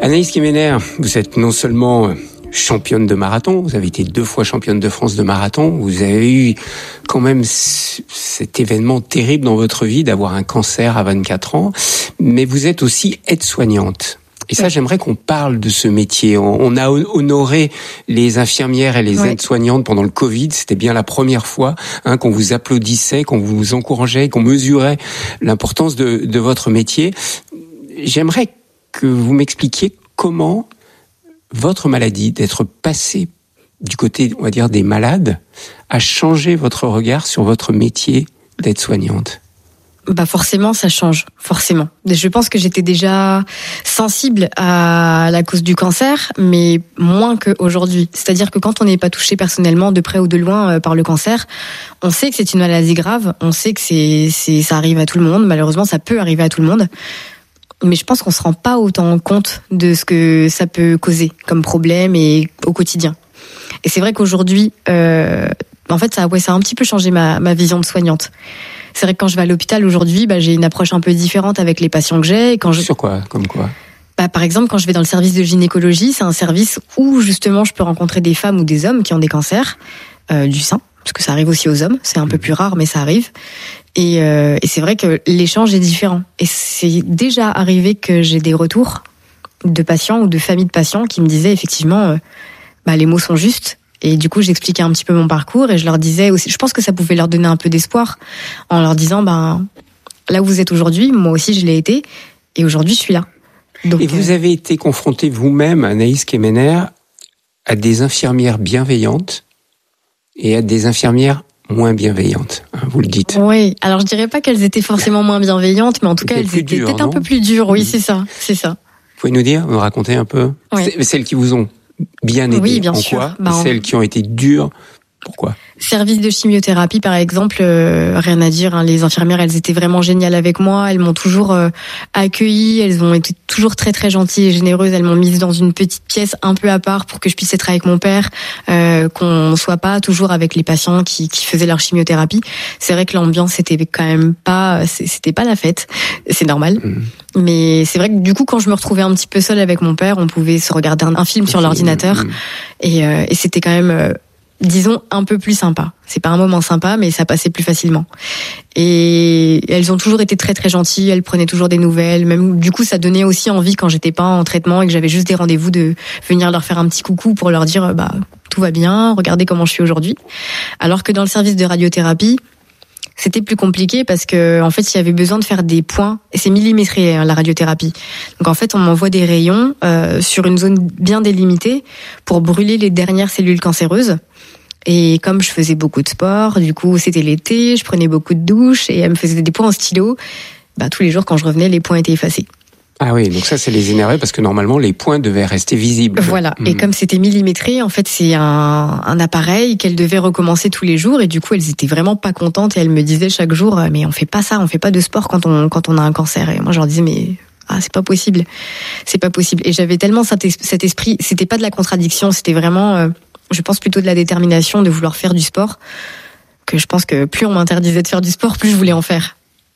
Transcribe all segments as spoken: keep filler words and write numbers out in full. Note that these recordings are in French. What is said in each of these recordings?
Anaïs Kemener, vous êtes non seulement championne de marathon, vous avez été deux fois championne de France de marathon, vous avez eu quand même cet événement terrible dans votre vie d'avoir un cancer à vingt-quatre ans, mais vous êtes aussi aide-soignante. Et ça, j'aimerais qu'on parle de ce métier. On a honoré les infirmières et les oui. aides-soignantes pendant le Covid. C'était bien la première fois hein, qu'on vous applaudissait, qu'on vous encourageait, qu'on mesurait l'importance de, de votre métier. J'aimerais que vous m'expliquiez comment votre maladie, d'être passé du côté, on va dire, des malades, a changé votre regard sur votre métier d'aide-soignante. Bah forcément, ça change, forcément. Je pense que j'étais déjà sensible à la cause du cancer, mais moins qu'aujourd'hui. C'est-à-dire que quand on n'est pas touché personnellement, de près ou de loin, par le cancer, on sait que c'est une maladie grave, on sait que c'est, c'est, ça arrive à tout le monde, malheureusement ça peut arriver à tout le monde. Mais je pense qu'on se rend pas autant compte de ce que ça peut causer comme problème et au quotidien. Et c'est vrai qu'aujourd'hui, euh, en fait, ça, ouais, ça a un petit peu changé ma, ma vision de soignante. C'est vrai que quand je vais à l'hôpital aujourd'hui, bah, j'ai une approche un peu différente avec les patients que j'ai. Et quand je... Sur quoi ? Comme quoi ? Bah, par exemple, quand je vais dans le service de gynécologie, c'est un service où justement je peux rencontrer des femmes ou des hommes qui ont des cancers euh, du sein, parce que ça arrive aussi aux hommes. C'est un peu plus rare, mais ça arrive. Et, euh, et c'est vrai que l'échange est différent. Et c'est déjà arrivé que j'ai des retours de patients ou de familles de patients qui me disaient effectivement, euh, bah, les mots sont justes. Et du coup, j'expliquais un petit peu mon parcours et je leur disais aussi, je pense que ça pouvait leur donner un peu d'espoir en leur disant, ben, là où vous êtes aujourd'hui, moi aussi je l'ai été, et aujourd'hui je suis là. Donc, et vous euh... avez été confrontée vous-même, Anaïs Kemener, à des infirmières bienveillantes et à des infirmières moins bienveillantes, hein, vous le dites. Oui, alors je dirais pas qu'elles étaient forcément moins bienveillantes, mais en tout cas elles étaient dures, peut-être un peu plus dures, oui, mmh. c'est ça, c'est ça. Vous pouvez nous dire, nous raconter un peu oui. Celles qui vous ont bien aidé, oui, bien en sûr. Quoi bah, celles qui ont été dures, pourquoi ? Service de chimiothérapie, par exemple, euh, rien à dire. Hein, les infirmières, elles étaient vraiment géniales avec moi. Elles m'ont toujours euh, accueillie. Elles ont été toujours très très gentilles et généreuses. Elles m'ont mise dans une petite pièce un peu à part pour que je puisse être avec mon père, euh, qu'on soit pas toujours avec les patients qui, qui faisaient leur chimiothérapie. C'est vrai que l'ambiance c'était quand même pas, c'était pas la fête. C'est normal. Mmh. Mais c'est vrai que du coup, quand je me retrouvais un petit peu seule avec mon père, on pouvait se regarder un, un film sur l'ordinateur mmh. et, euh, et c'était quand même euh, disons un peu plus sympa. C'est pas un moment sympa, mais ça passait plus facilement. Et elles ont toujours été très très gentilles, elles prenaient toujours des nouvelles. Même du coup, ça donnait aussi envie quand j'étais pas en traitement et que j'avais juste des rendez-vous de venir leur faire un petit coucou pour leur dire bah tout va bien, regardez comment je suis aujourd'hui. Alors que dans le service de radiothérapie, c'était plus compliqué parce que en fait, il y avait besoin de faire des points et c'est millimétré hein, la radiothérapie. Donc en fait, on m'envoie des rayons euh, sur une zone bien délimitée pour brûler les dernières cellules cancéreuses. Et comme je faisais beaucoup de sport, du coup, c'était l'été, je prenais beaucoup de douches et elle me faisait des points en stylo. Bah tous les jours quand je revenais, les points étaient effacés. Ah oui, donc ça, c'est les énerver parce que normalement, les points devaient rester visibles. Voilà. Mmh. Et comme c'était millimétré, en fait, c'est un, un appareil qu'elles devaient recommencer tous les jours. Et du coup, elles étaient vraiment pas contentes et elles me disaient chaque jour, mais on fait pas ça, on fait pas de sport quand on, quand on a un cancer. Et moi, je leur disais, mais, ah, c'est pas possible. C'est pas possible. Et j'avais tellement cet esprit, c'était pas de la contradiction, c'était vraiment, euh, je pense plutôt de la détermination de vouloir faire du sport, que je pense que plus on m'interdisait de faire du sport, plus je voulais en faire.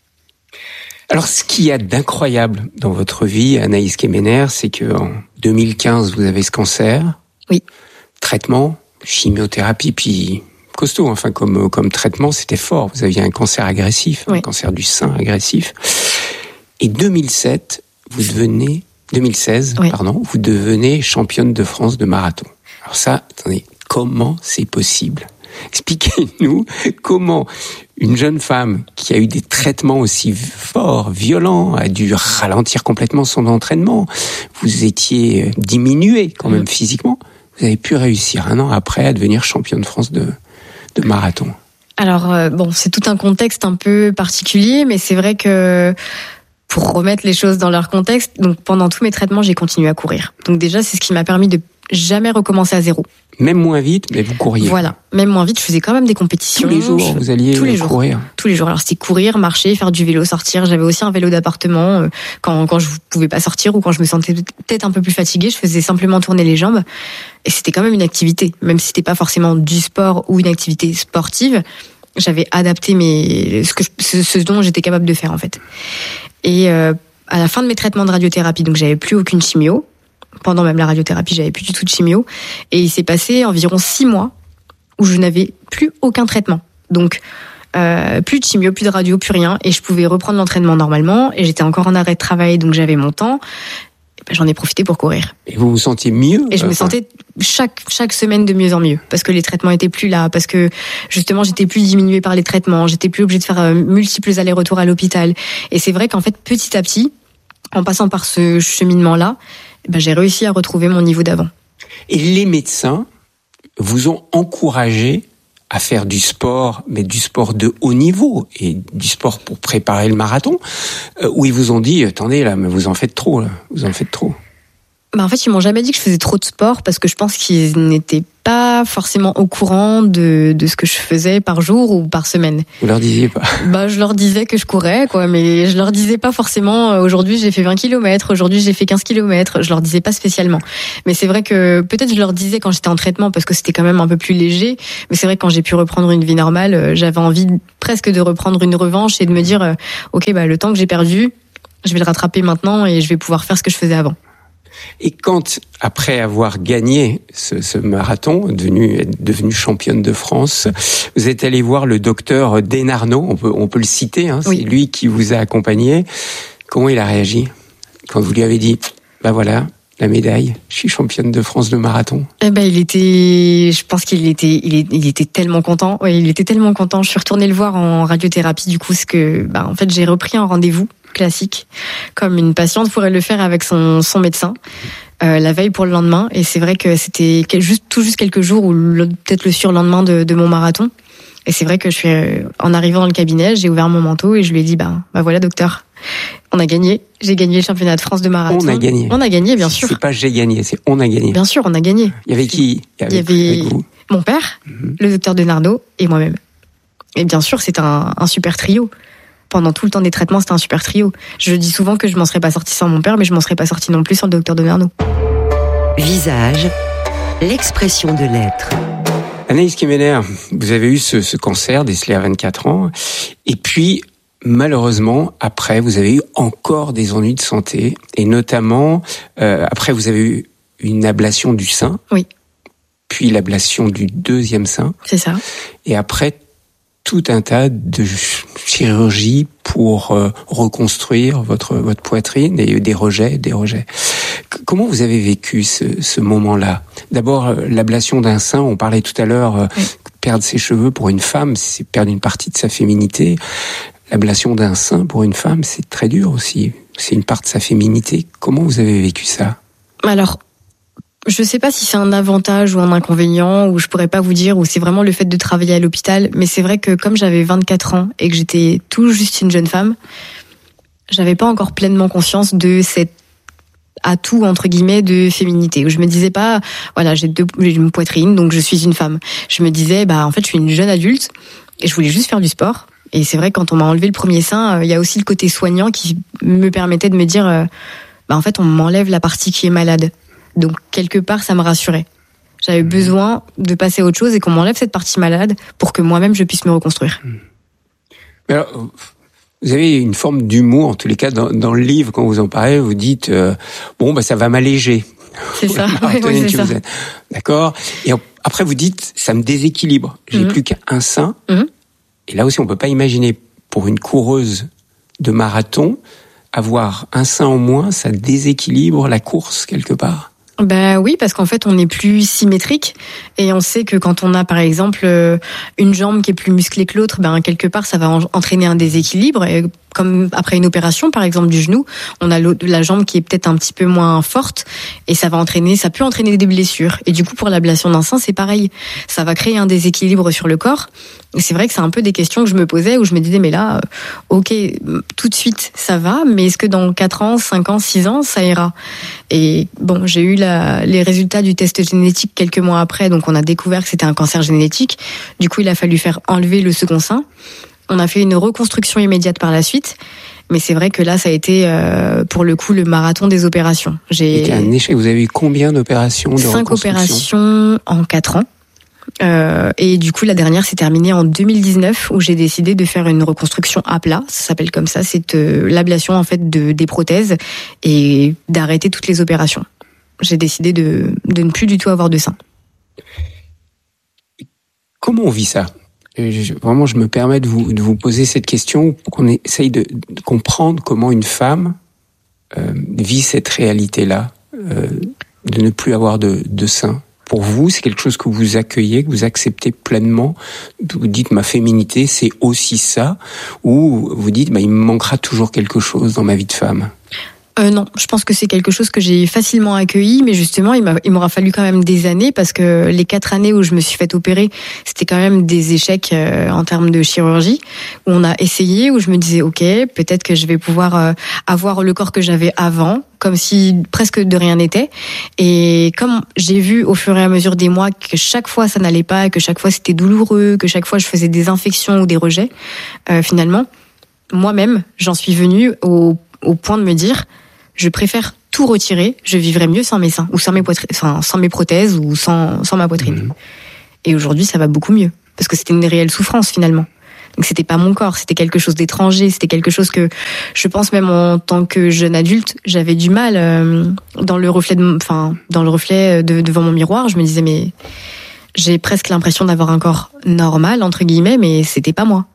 Alors, ce qu'il y a d'incroyable dans votre vie, Anaïs Kemener, c'est que en deux mille quinze, vous avez ce cancer. Oui. Traitement, chimiothérapie, puis costaud. Enfin, comme comme traitement, c'était fort. Vous aviez un cancer agressif, oui. Un cancer du sein agressif. Et deux mille sept, vous devenez deux mille seize, oui. pardon, vous devenez championne de France de marathon. Alors ça, attendez, comment c'est possible ? Expliquez-nous comment une jeune femme qui a eu des traitements aussi forts, violents, a dû ralentir complètement son entraînement. Vous étiez diminuée quand même mmh. physiquement. Vous avez pu réussir un an après à devenir championne de France de, de marathon. Alors, euh, bon, c'est tout un contexte un peu particulier, mais c'est vrai que pour remettre les choses dans leur contexte, donc pendant tous mes traitements, j'ai continué à courir. Donc déjà, c'est ce qui m'a permis de jamais recommencer à zéro. Même moins vite, mais vous couriez. Voilà, même moins vite, je faisais quand même des compétitions. Tous les jours, vous alliez tous les courir. Jours. Tous les jours. Alors c'était courir, marcher, faire du vélo, sortir. J'avais aussi un vélo d'appartement euh, quand quand je pouvais pas sortir ou quand je me sentais peut-être un peu plus fatiguée, je faisais simplement tourner les jambes. Et c'était quand même une activité, même si c'était pas forcément du sport ou une activité sportive. J'avais adapté mes ce que je, ce, ce dont j'étais capable de faire en fait. Et euh, à la fin de mes traitements de radiothérapie, donc j'avais plus aucune chimio. pendant même la radiothérapie, j'avais plus du tout de chimio. Et il s'est passé environ six mois où je n'avais plus aucun traitement. Donc, euh, plus de chimio, plus de radio, plus rien. Et je pouvais reprendre l'entraînement normalement. Et j'étais encore en arrêt de travail, donc j'avais mon temps. J'en ai profité pour courir. Et vous vous sentiez mieux? Et je me sentais chaque chaque semaine de mieux en mieux, parce que les traitements étaient plus là, parce que justement j'étais plus diminuée par les traitements, j'étais plus obligée de faire euh, multiples allers-retours à l'hôpital. Et c'est vrai qu'en fait, petit à petit, en passant par ce cheminement-là, ben, j'ai réussi à retrouver mon niveau d'avant. Et les médecins vous ont encouragé à faire du sport, mais du sport de haut niveau et du sport pour préparer le marathon, euh, où ils vous ont dit, attendez là, mais vous en faites trop, là, vous en faites trop. Bah en fait, ils m'ont jamais dit que je faisais trop de sport parce que je pense qu'ils n'étaient pas forcément au courant de, de ce que je faisais par jour ou par semaine. Vous leur disiez pas? Bah, je leur disais que je courais, quoi, mais je leur disais pas forcément, euh, aujourd'hui j'ai fait vingt kilomètres, aujourd'hui j'ai fait quinze kilomètres, je leur disais pas spécialement. Mais c'est vrai que peut-être je leur disais quand j'étais en traitement parce que c'était quand même un peu plus léger, mais c'est vrai que quand j'ai pu reprendre une vie normale, euh, j'avais envie presque de reprendre une revanche et de me dire, euh, ok, bah, le temps que j'ai perdu, je vais le rattraper maintenant et je vais pouvoir faire ce que je faisais avant. Et quand, après avoir gagné ce, ce marathon, devenu, devenu championne de France, vous êtes allé voir le docteur Denarno, on peut, on peut le citer, hein, oui. C'est lui qui vous a accompagné. Comment il a réagi quand vous lui avez dit, bah voilà, la médaille, je suis championne de France de marathon? Eh ben, il était, je pense qu'il était, il, est, il était tellement content. Ouais, il était tellement content. Je suis retournée le voir en radiothérapie, du coup, parce que, bah, en fait, j'ai repris un rendez-vous classique, comme une patiente pourrait le faire avec son, son médecin, euh, la veille pour le lendemain. Et c'est vrai que c'était juste, tout juste quelques jours, ou le, peut-être le surlendemain de, de mon marathon. Et c'est vrai que je suis, en arrivant dans le cabinet, j'ai ouvert mon manteau et je lui ai dit, bah, bah voilà, docteur, on a gagné. J'ai gagné le championnat de France de marathon. On a gagné. On a gagné, bien sûr. C'est pas j'ai gagné, c'est on a gagné. Bien sûr, on a gagné. Il y avait qui? Il y avait, Il y avait mon père, mm-hmm. le docteur Denarno et moi-même. Et bien sûr, c'est un, un super trio. Pendant tout le temps des traitements, c'était un super trio. Je dis souvent que je m'en serais pas sortie sans mon père, mais je m'en serais pas sortie non plus sans le docteur Denarno. Visage, l'expression de l'être. Anaïs Kemener, vous avez eu ce, ce cancer décelé à vingt-quatre ans, et puis malheureusement, après, vous avez eu encore des ennuis de santé, et notamment, euh, après, vous avez eu une ablation du sein, oui. Puis l'ablation du deuxième sein, c'est ça, et après, tout un tas de chirurgies pour euh, reconstruire votre votre poitrine et des rejets, des rejets. Comment vous avez vécu ce, ce moment-là? D'abord, euh, l'ablation d'un sein, on parlait tout à l'heure, euh, oui. Perdre ses cheveux pour une femme, c'est perdre une partie de sa féminité. L'ablation d'un sein pour une femme, c'est très dur aussi. C'est une part de sa féminité. Comment vous avez vécu ça? Alors, je sais pas si c'est un avantage ou un inconvénient, ou je pourrais pas vous dire, ou c'est vraiment le fait de travailler à l'hôpital, mais c'est vrai que comme j'avais vingt-quatre ans et que j'étais tout juste une jeune femme, j'avais pas encore pleinement conscience de cet atout, entre guillemets, de féminité. Je me disais pas, voilà, j'ai, deux, j'ai une poitrine, donc je suis une femme. Je me disais, bah, en fait, je suis une jeune adulte et je voulais juste faire du sport. Et c'est vrai, quand on m'a enlevé le premier sein, il y a aussi le côté soignant qui me permettait de me dire, bah, en fait, on m'enlève la partie qui est malade. Donc, quelque part, ça me rassurait. J'avais mmh. besoin de passer à autre chose et qu'on m'enlève cette partie malade pour que moi-même, je puisse me reconstruire. Mmh. Alors, vous avez une forme d'humour, en tous les cas, dans, dans le livre, quand vous en parlez, vous dites, euh, bon, bah, ça va m'alléger. C'est ça, oui, oui, c'est ça. D'accord. Et après, vous dites, ça me déséquilibre. J'ai mmh. plus qu'un sein. Mmh. Et là aussi, on peut pas imaginer, pour une coureuse de marathon, avoir un sein en moins, ça déséquilibre la course, quelque part. Ben oui, parce qu'en fait, on n'est plus symétrique et on sait que quand on a, par exemple, une jambe qui est plus musclée que l'autre, ben quelque part, ça va entraîner un déséquilibre. Et comme après une opération, par exemple, du genou, on a la jambe qui est peut-être un petit peu moins forte et ça va entraîner, ça peut entraîner des blessures. Et du coup, pour l'ablation d'un sein, c'est pareil. Ça va créer un déséquilibre sur le corps. Et c'est vrai que c'est un peu des questions que je me posais où je me disais, mais là, ok, tout de suite, ça va, mais est-ce que dans quatre ans, cinq ans, six ans, ça ira? Et bon, j'ai eu la, les résultats du test génétique quelques mois après, donc on a découvert que c'était un cancer génétique. Du coup, il a fallu faire enlever le second sein. On a fait une reconstruction immédiate par la suite, mais c'est vrai que là, ça a été euh, pour le coup le marathon des opérations. J'ai C'était un échec. Vous avez eu combien d'opérations de Cinq opérations en quatre ans. Euh, et du coup, la dernière s'est terminée en deux mille dix-neuf, où j'ai décidé de faire une reconstruction à plat. Ça s'appelle comme ça. C'est euh, l'ablation en fait de des prothèses et d'arrêter toutes les opérations. j'ai décidé de, de ne plus du tout avoir de sein. Comment on vit ça ? Je, vraiment, je me permets de vous, de vous poser cette question pour qu'on essaye de, de comprendre comment une femme euh, vit cette réalité-là, euh, de ne plus avoir de, de sein. Pour vous, c'est quelque chose que vous accueillez, que vous acceptez pleinement. Vous dites, ma féminité, c'est aussi ça. Ou vous dites, bah, il me manquera toujours quelque chose dans ma vie de femme. Euh, non, je pense que c'est quelque chose que j'ai facilement accueilli, mais justement, il, m'a, il m'aura fallu quand même des années, parce que les quatre années où je me suis fait opérer, c'était quand même des échecs euh, en termes de chirurgie, où on a essayé, où je me disais, ok, peut-être que je vais pouvoir euh, avoir le corps que j'avais avant, comme si presque de rien n'était. Et comme j'ai vu au fur et à mesure des mois que chaque fois ça n'allait pas, que chaque fois c'était douloureux, que chaque fois je faisais des infections ou des rejets, euh, finalement, moi-même, j'en suis venue au, au point de me dire, je préfère tout retirer, je vivrais mieux sans mes seins, ou sans mes, poitrines, enfin, sans mes prothèses, ou sans, sans ma poitrine. Mmh. Et aujourd'hui, ça va beaucoup mieux, parce que c'était une réelle souffrance, finalement. Donc c'était pas mon corps, c'était quelque chose d'étranger, c'était quelque chose que, je pense même en tant que jeune adulte, j'avais du mal, euh, dans le reflet de, enfin, dans le reflet de, devant mon miroir, je me disais, mais j'ai presque l'impression d'avoir un corps normal, entre guillemets, mais c'était pas moi.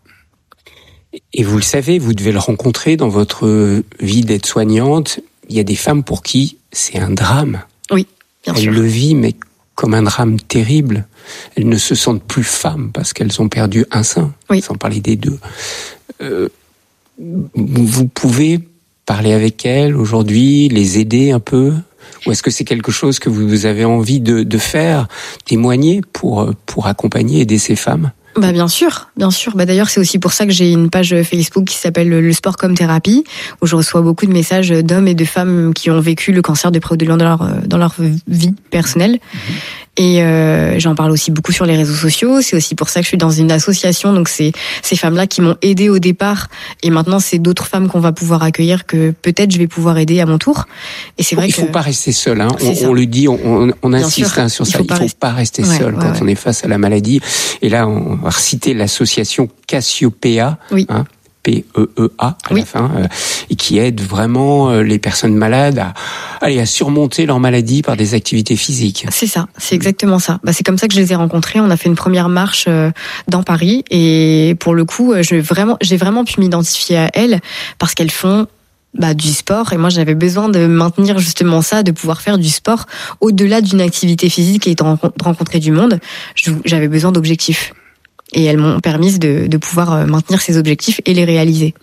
Et vous le savez, vous devez le rencontrer dans votre vie d'aide-soignante. Il y a des femmes pour qui c'est un drame. Oui, bien Elles sûr. Elles le vivent, mais comme un drame terrible. Elles ne se sentent plus femmes parce qu'elles ont perdu un sein, oui. sans parler des deux. Euh, vous pouvez parler avec elles aujourd'hui, les aider un peu ? Ou est-ce que c'est quelque chose que vous avez envie de, de faire, témoigner pour, pour accompagner, aider ces femmes ? Bah bien sûr, bien sûr. Bah d'ailleurs c'est aussi pour ça que j'ai une page Facebook qui s'appelle Le Sport comme thérapie, où je reçois beaucoup de messages d'hommes et de femmes qui ont vécu le cancer de près ou de loin dans leur dans leur vie personnelle. Mmh. Et euh, j'en parle aussi beaucoup sur les réseaux sociaux. C'est aussi pour ça que je suis dans une association. Donc c'est ces femmes-là qui m'ont aidée au départ, et maintenant c'est d'autres femmes qu'on va pouvoir accueillir, que peut-être je vais pouvoir aider à mon tour. Et c'est vrai il que faut pas rester seul. Hein. On, on le dit, on, on insiste hein, sur il ça. Faut il faut pas rester ouais, seul ouais, quand ouais. on est face à la maladie. Et là, on va reciter l'association Cassiopeia. Oui. Hein, P E E A à oui. la fin, euh, et qui aide vraiment euh, les personnes malades à, allez, à surmonter leur maladie par des activités physiques. C'est ça, c'est exactement ça. Bah, c'est comme ça que je les ai rencontrées. On a fait une première marche euh, dans Paris, et pour le coup, je vraiment, j'ai vraiment pu m'identifier à elles parce qu'elles font bah, du sport, et moi j'avais besoin de maintenir justement ça, de pouvoir faire du sport au-delà d'une activité physique et de rencontrer du monde. J'avais besoin d'objectifs. Et elles m'ont permis de, de pouvoir maintenir ces objectifs et les réaliser.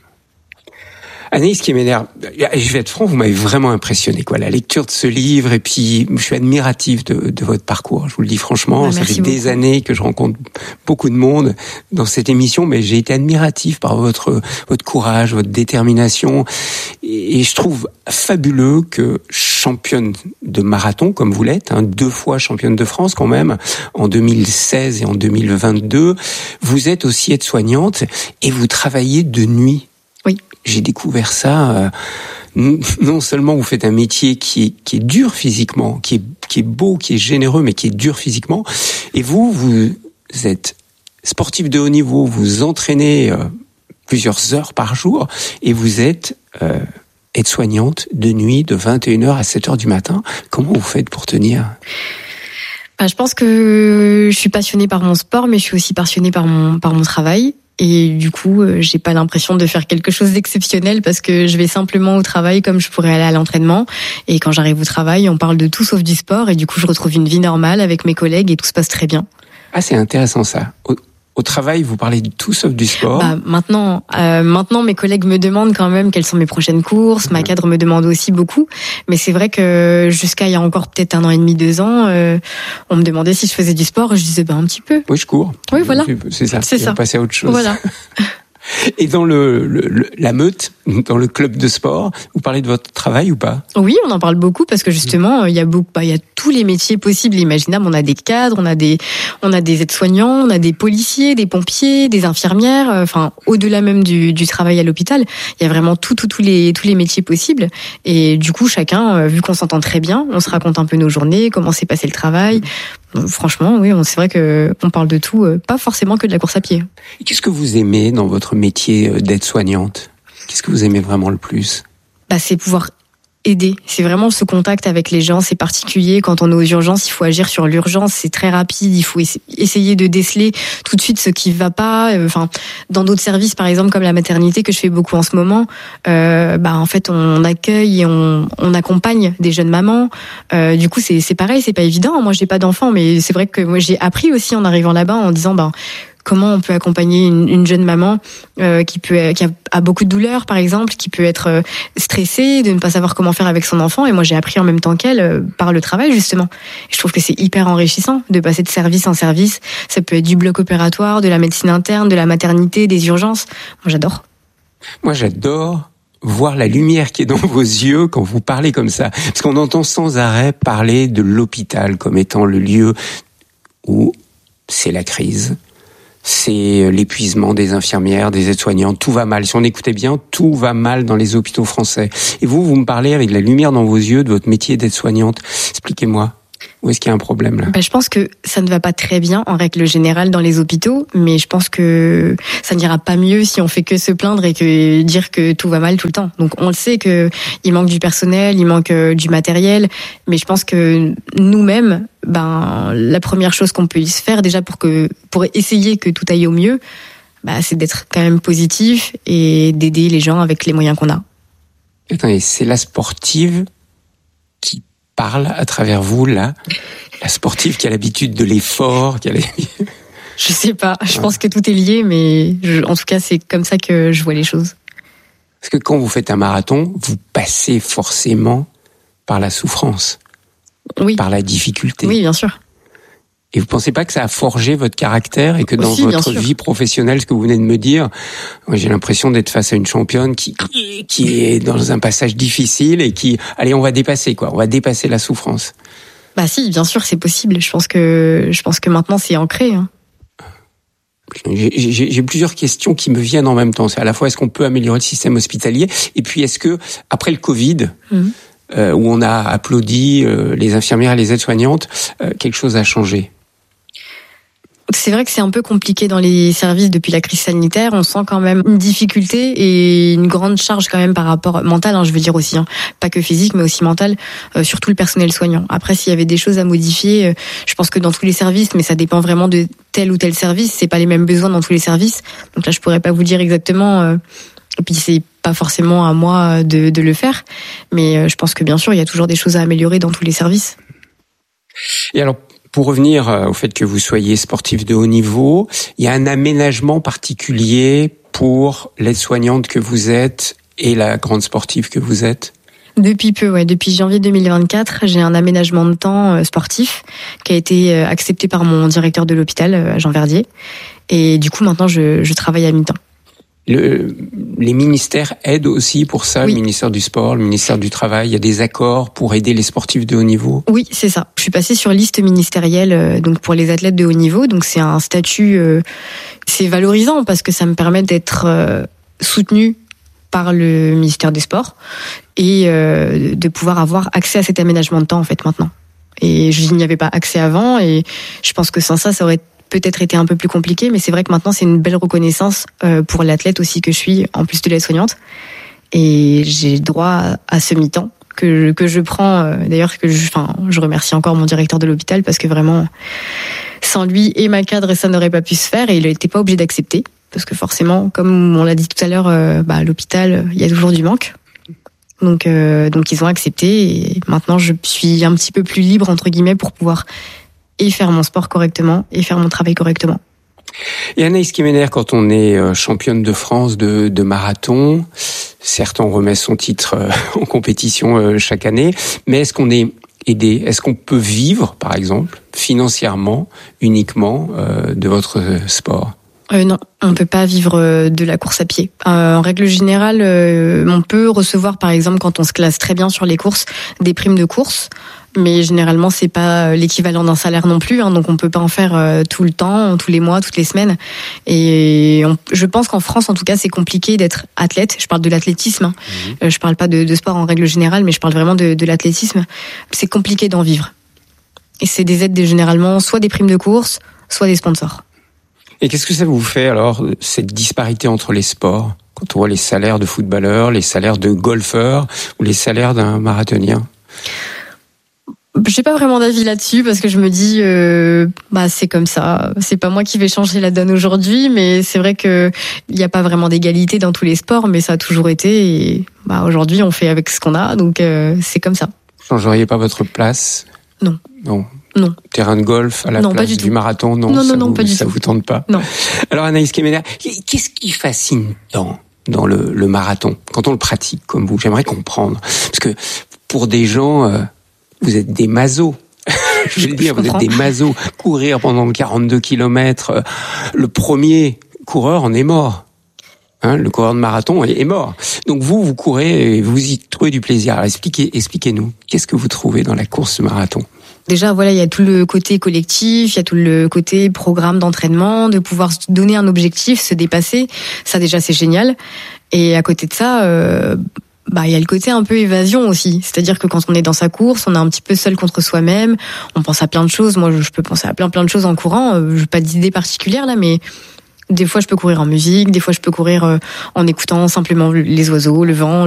Anaïs Kemener, je vais être franc, vous m'avez vraiment impressionné, quoi. La lecture de ce livre, et puis je suis admiratif de, de votre parcours. Je vous le dis franchement, ouais, ça fait beaucoup. Des années que je rencontre beaucoup de monde dans cette émission, mais j'ai été admiratif par votre votre courage, votre détermination, et, et je trouve fabuleux que championne de marathon comme vous l'êtes, hein, deux fois championne de France quand même, en deux mille seize et en deux mille vingt-deux, vous êtes aussi aide-soignante et vous travaillez de nuit. Oui. J'ai découvert ça. Euh, non seulement vous faites un métier qui est, qui est dur physiquement, qui est, qui est beau, qui est généreux, mais qui est dur physiquement. Et vous, vous êtes sportif de haut niveau, vous entraînez euh, plusieurs heures par jour, et vous êtes euh, aide-soignante de nuit de vingt et une heures à sept heures du matin. Comment vous faites pour tenir ? Bah, je pense que je suis passionnée par mon sport, mais je suis aussi passionnée par mon, par mon travail. Et du coup, j'ai pas l'impression de faire quelque chose d'exceptionnel, parce que je vais simplement au travail comme je pourrais aller à l'entraînement. Et quand j'arrive au travail, on parle de tout sauf du sport. Et du coup, je retrouve une vie normale avec mes collègues et tout se passe très bien. Ah, c'est intéressant ça. Au, au travail, vous parlez de tout sauf du sport. Bah, maintenant, euh, maintenant, mes collègues me demandent quand même quelles sont mes prochaines courses. Ma cadre me demande aussi beaucoup. Mais c'est vrai que jusqu'à il y a encore peut-être un an et demi, deux ans, euh, on me demandait si je faisais du sport. Et je disais, bah, un petit peu. Oui, je cours. Oui, voilà. C'est ça. C'est ça. On va passer à autre chose. Voilà. Et dans le, le, le la meute, dans le club de sport, vous parlez de votre travail ou pas ? Oui, on en parle beaucoup parce que justement, il y a beaucoup, bah, il y a tous les métiers possibles et imaginables. On a des cadres, on a des, on a des aides-soignants, on a des policiers, des pompiers, des infirmières. Enfin, au-delà même du, du travail à l'hôpital, il y a vraiment tout, tout, tous les, tous les métiers possibles. Et du coup, chacun, vu qu'on s'entend très bien, on se raconte un peu nos journées, comment s'est passé le travail. Franchement, oui, c'est vrai que on parle de tout, pas forcément que de la course à pied. Et qu'est-ce que vous aimez dans votre métier d'aide-soignante ? Qu'est-ce que vous aimez vraiment le plus ? Bah, c'est pouvoir aider. C'est vraiment ce contact avec les gens, c'est particulier. Quand on est aux urgences, il faut agir sur l'urgence, c'est très rapide. Il faut essayer de déceler tout de suite ce qui va pas. Enfin, dans d'autres services, par exemple comme la maternité que je fais beaucoup en ce moment, euh, bah en fait on accueille et on, on accompagne des jeunes mamans. Euh, du coup c'est c'est pareil, c'est pas évident. Moi j'ai pas d'enfant, mais c'est vrai que moi j'ai appris aussi en arrivant là-bas en disant ben comment on peut accompagner une, une jeune maman euh, qui peut qui a, a beaucoup de douleurs par exemple, qui peut être euh, stressée de ne pas savoir comment faire avec son enfant. Et moi j'ai appris en même temps qu'elle euh, par le travail justement. Et je trouve que c'est hyper enrichissant de passer de service en service. Ça peut être du bloc opératoire, de la médecine interne, de la maternité, des urgences. Moi j'adore. Moi j'adore voir la lumière qui est dans vos yeux quand vous parlez comme ça, parce qu'on entend sans arrêt parler de l'hôpital comme étant le lieu où c'est la crise. C'est l'épuisement des infirmières, des aides-soignantes, tout va mal. Si on écoutait bien, tout va mal dans les hôpitaux français. Et vous, vous me parlez avec la lumière dans vos yeux de votre métier d'aide-soignante. Expliquez-moi, où est-ce qu'il y a un problème là ? Ben, je pense que ça ne va pas très bien en règle générale dans les hôpitaux, mais je pense que ça n'ira pas mieux si on fait que se plaindre et que dire que tout va mal tout le temps. Donc on le sait que il manque du personnel, il manque du matériel, mais je pense que nous-mêmes, ben la première chose qu'on puisse faire déjà pour que pour essayer que tout aille au mieux, ben, c'est d'être quand même positif et d'aider les gens avec les moyens qu'on a. Attendez, c'est la sportive qui parle à travers vous, là, la sportive qui a l'habitude de l'effort, qui a l'habitude... Je sais pas, je pense que tout est lié, mais je, en tout cas, c'est comme ça que je vois les choses. Parce que quand vous faites un marathon, vous passez forcément par la souffrance, oui. par la difficulté. Oui, bien sûr. Et vous pensez pas que ça a forgé votre caractère et que dans Aussi, votre vie professionnelle, ce que vous venez de me dire, moi, j'ai l'impression d'être face à une championne qui qui est dans un passage difficile et qui, allez, on va dépasser quoi, on va dépasser la souffrance. Bah si, bien sûr, c'est possible. Je pense que je pense que maintenant c'est ancré. Hein. J'ai, j'ai, j'ai plusieurs questions qui me viennent en même temps. C'est à la fois est-ce qu'on peut améliorer le système hospitalier et puis est-ce que après le Covid, mmh. euh, où on a applaudi euh, les infirmières et les aides-soignantes, euh, quelque chose a changé? C'est vrai que c'est un peu compliqué dans les services depuis la crise sanitaire. On sent quand même une difficulté et une grande charge quand même par rapport mentale, hein, je veux dire aussi, hein, pas que physique, mais aussi mentale, euh, surtout le personnel soignant. Après, s'il y avait des choses à modifier, euh, je pense que dans tous les services, mais ça dépend vraiment de tel ou tel service. C'est pas les mêmes besoins dans tous les services. Donc là, je pourrais pas vous dire exactement. Euh, et puis c'est pas forcément à moi de, de le faire, mais euh, je pense que bien sûr, il y a toujours des choses à améliorer dans tous les services. Et alors. Pour revenir au fait que vous soyez sportif de haut niveau, il y a un aménagement particulier pour l'aide-soignante que vous êtes et la grande sportive que vous êtes ? Depuis peu, ouais. Depuis janvier deux mille vingt-quatre, j'ai un aménagement de temps sportif qui a été accepté par mon directeur de l'hôpital, Jean Verdier. Et du coup, maintenant, je, je travaille à mi-temps. Le, les ministères aident aussi pour ça, oui. Le ministère du Sport, le ministère du Travail, il y a des accords pour aider les sportifs de haut niveau? Oui, c'est ça. Je suis passée sur liste ministérielle donc pour les athlètes de haut niveau, donc c'est un statut, euh, c'est valorisant parce que ça me permet d'être euh, soutenue par le ministère des Sports et euh, de pouvoir avoir accès à cet aménagement de temps en fait maintenant. Et je n'y avais pas accès avant et je pense que sans ça, ça aurait peut-être été un peu plus compliqué, mais c'est vrai que maintenant c'est une belle reconnaissance euh, pour l'athlète aussi que je suis, en plus de l'aide-soignante. Et j'ai droit à ce mi-temps que, que je prends, euh, d'ailleurs que je, enfin, je remercie encore mon directeur de l'hôpital parce que vraiment, sans lui et ma cadre, ça n'aurait pas pu se faire et il n'était pas obligé d'accepter. Parce que forcément, comme on l'a dit tout à l'heure, euh, bah, à l'hôpital, il y a toujours du manque. Donc, euh, donc ils ont accepté et maintenant je suis un petit peu plus libre, entre guillemets, pour pouvoir et faire mon sport correctement, et faire mon travail correctement. Et Anaïs Kemener, quand on est championne de France de, de marathon, certes on remet son titre en compétition chaque année, mais est-ce qu'on est aidé? Est-ce qu'on peut vivre, par exemple, financièrement, uniquement de votre sport? Euh, non, on peut pas vivre de la course à pied. Euh, en règle générale, euh, on peut recevoir, par exemple, quand on se classe très bien sur les courses, des primes de course. Mais généralement, c'est pas l'équivalent d'un salaire non plus, hein, donc on peut pas en faire euh, tout le temps, tous les mois, toutes les semaines. Et on, je pense qu'en France, en tout cas, c'est compliqué d'être athlète. Je parle de l'athlétisme, hein. Mmh. Euh, je parle pas de, de sport en règle générale, mais je parle vraiment de, de l'athlétisme. C'est compliqué d'en vivre. Et c'est des aides généralement soit des primes de course, soit des sponsors. Et qu'est-ce que ça vous fait alors, cette disparité entre les sports ? quand on voit les salaires de footballeurs, les salaires de golfeurs ou les salaires d'un marathonien? J'ai pas vraiment d'avis là-dessus parce que je me dis, euh, bah c'est comme ça. C'est pas moi qui vais changer la donne aujourd'hui, mais c'est vrai que il n'y a pas vraiment d'égalité dans tous les sports, mais ça a toujours été. Et bah aujourd'hui, on fait avec ce qu'on a, donc euh, c'est comme ça. Vous changeriez pas votre place? Non. Non. Non. Terrain de golf à la non, place pas du, du tout. marathon? Non, non, ça non, non vous, pas du ça tout. vous tente pas? Non. Alors Anaïs Kemener, qu'est-ce qui fascine tant dans le, le marathon quand on le pratique comme vous? J'aimerais comprendre, parce que pour des gens, euh, vous êtes des masos. Je vais le dire, vous êtes des masos. Courir pendant quarante-deux kilomètres, euh, le premier coureur en est mort. Hein, le coureur de marathon est, est mort. Donc vous, vous courez et vous y trouvez du plaisir. Alors expliquez, expliquez-nous, qu'est-ce que vous trouvez dans la course marathon? Déjà, voilà, il y a tout le côté collectif, il y a tout le côté programme d'entraînement, de pouvoir se donner un objectif, se dépasser. Ça, déjà, c'est génial. Et à côté de ça, euh, bah, il y a le côté un peu évasion aussi. C'est-à-dire que quand on est dans sa course, on est un petit peu seul contre soi-même. On pense à plein de choses. Moi, je peux penser à plein, plein de choses en courant. Je n'ai pas d'idée particulière là, mais des fois, je peux courir en musique. Des fois, je peux courir en écoutant simplement les oiseaux, le vent.